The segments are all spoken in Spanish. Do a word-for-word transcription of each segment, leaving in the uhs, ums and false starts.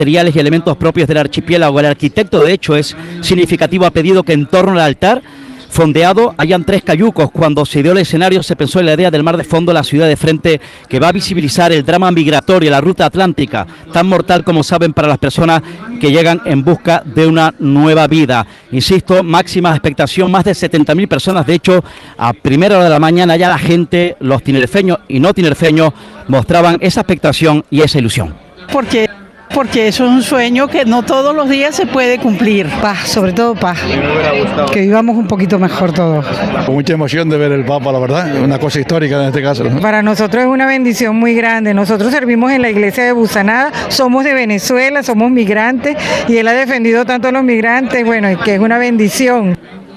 materiales y elementos propios del archipiélago. El arquitecto, de hecho, es significativo, ha pedido que en torno al altar fondeado hayan tres cayucos. Cuando se dio el escenario se pensó en la idea del mar de fondo, la ciudad de frente, que va a visibilizar el drama migratorio, la ruta atlántica, tan mortal como saben para las personas que llegan en busca de una nueva vida. Insisto, máxima expectación, más de setenta mil personas. De hecho, a primera hora de la mañana ya la gente, los tinerfeños y no tinerfeños, mostraban esa expectación y esa ilusión. Porque porque eso es un sueño que no todos los días se puede cumplir. Paz, sobre todo paz. Que vivamos un poquito mejor todos. Con mucha emoción de ver el Papa, la verdad, una cosa histórica en este caso, ¿no? Para nosotros es una bendición muy grande. Nosotros servimos en la iglesia de Busanada, somos de Venezuela, somos migrantes y él ha defendido tanto a los migrantes, bueno, que es una bendición.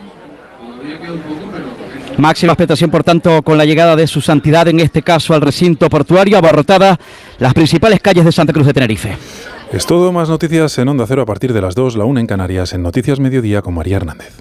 Máxima expectación, por tanto, con la llegada de su santidad, en este caso al recinto portuario, abarrotadas las principales calles de Santa Cruz de Tenerife. Es todo, más noticias en Onda Cero a partir de las dos, la una en Canarias, en Noticias Mediodía con María Hernández.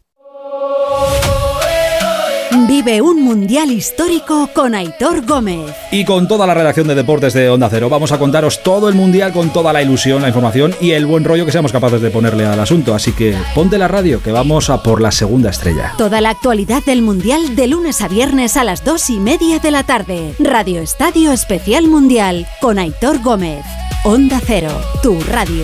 Vive un mundial histórico con Aitor Gómez. Y con toda la redacción de deportes de Onda Cero vamos a contaros todo el mundial con toda la ilusión, la información y el buen rollo que seamos capaces de ponerle al asunto. Así que ponte la radio, que vamos a por la segunda estrella. Toda la actualidad del mundial de lunes a viernes a las dos y media de la tarde. Radio Estadio Especial Mundial con Aitor Gómez. Onda Cero, tu radio.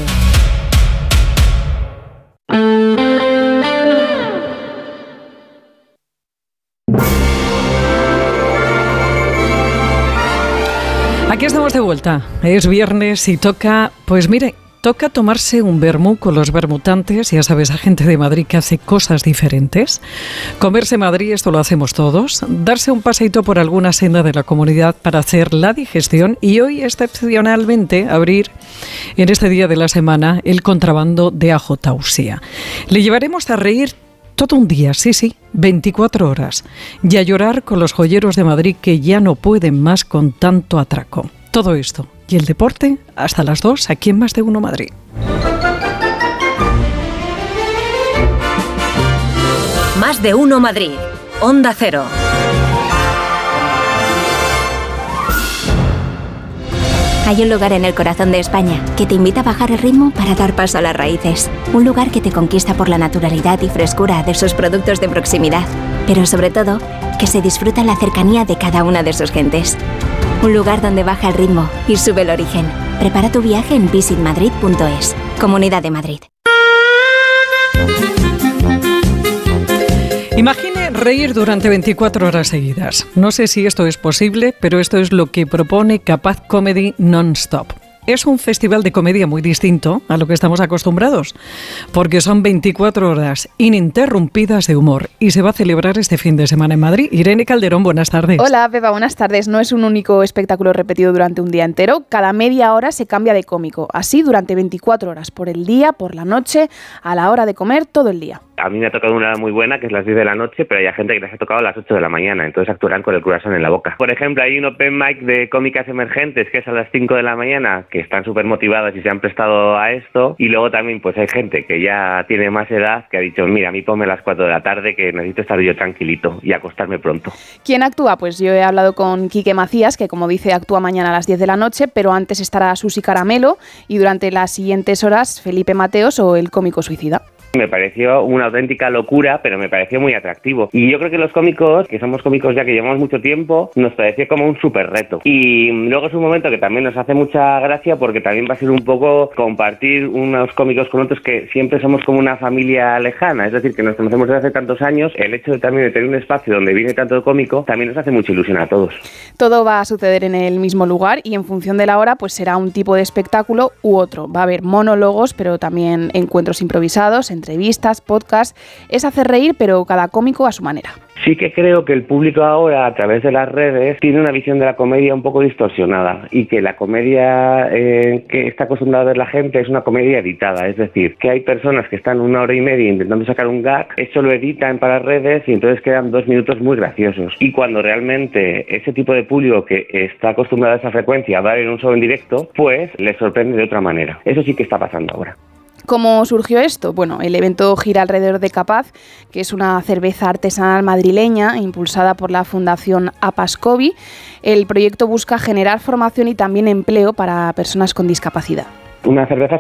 Aquí estamos de vuelta. Es viernes y toca, pues mire, toca tomarse un vermú con los vermutantes, ya sabes, a gente de Madrid que hace cosas diferentes. Comerse Madrid, esto lo hacemos todos. Darse un paseíto por alguna senda de la comunidad para hacer la digestión y hoy excepcionalmente abrir en este día de la semana el contrabando de ajo Tausía. Le llevaremos a reír todo un día, sí, sí, veinticuatro horas, y a llorar con los joyeros de Madrid que ya no pueden más con tanto atraco. Todo esto y el deporte hasta las dos aquí en Más de Uno Madrid. Más de Uno Madrid, Onda Cero. Hay un lugar en el corazón de España que te invita a bajar el ritmo para dar paso a las raíces. Un lugar que te conquista por la naturalidad y frescura de sus productos de proximidad. Pero sobre todo, que se disfruta en la cercanía de cada una de sus gentes. Un lugar donde baja el ritmo y sube el origen. Prepara tu viaje en visit madrid punto es. Comunidad de Madrid. Imagine reír durante veinticuatro horas seguidas. No sé si esto es posible, pero esto es lo que propone Capaz Comedy Non-Stop. Es un festival de comedia muy distinto a lo que estamos acostumbrados, porque son veinticuatro horas ininterrumpidas de humor y se va a celebrar este fin de semana en Madrid. Irene Calderón, buenas tardes. Hola, Pepa, buenas tardes. No es un único espectáculo repetido durante un día entero. Cada media hora se cambia de cómico. Así durante veinticuatro horas, por el día, por la noche, a la hora de comer, todo el día. A mí me ha tocado una muy buena, que es las diez de la noche, pero hay gente que les ha tocado a las ocho de la mañana, entonces actuarán con el croissant en la boca. Por ejemplo, hay un open mic de cómicas emergentes, que es a las cinco de la mañana, que están súper motivadas y se han prestado a esto, y luego también pues hay gente que ya tiene más edad, que ha dicho, mira, a mí ponme a las cuatro de la tarde, que necesito estar yo tranquilito y acostarme pronto. ¿Quién actúa? Pues yo he hablado con Quique Macías, que como dice, actúa mañana a las diez de la noche, pero antes estará Susi Caramelo, y durante las siguientes horas Felipe Mateos o el cómico suicida. Me pareció una auténtica locura, pero me pareció muy atractivo. Y yo creo que los cómicos, que somos cómicos ya que llevamos mucho tiempo, nos pareció como un súper reto. Y luego es un momento que también nos hace mucha gracia porque también va a ser un poco compartir unos cómicos con otros que siempre somos como una familia lejana. Es decir, que nos conocemos desde hace tantos años. El hecho de también de tener un espacio donde viene tanto cómico también nos hace mucha ilusión a todos. Todo va a suceder en el mismo lugar y en función de la hora pues será un tipo de espectáculo u otro. Va a haber monólogos, pero también encuentros improvisados, entrevistas, podcasts. Es hacer reír, pero cada cómico a su manera. Sí que creo que el público ahora, a través de las redes, tiene una visión de la comedia un poco distorsionada y que la comedia eh, que está acostumbrada a ver la gente es una comedia editada. Es decir, que hay personas que están una hora y media intentando sacar un gag, eso lo editan para las redes y entonces quedan dos minutos muy graciosos. Y cuando realmente ese tipo de público que está acostumbrado a esa frecuencia va a ver un show en directo, pues les sorprende de otra manera. Eso sí que está pasando ahora. ¿Cómo surgió esto? Bueno, el evento gira alrededor de Capaz, que es una cerveza artesanal madrileña impulsada por la Fundación Apascovi. El proyecto busca generar formación y también empleo para personas con discapacidad. Una cerveza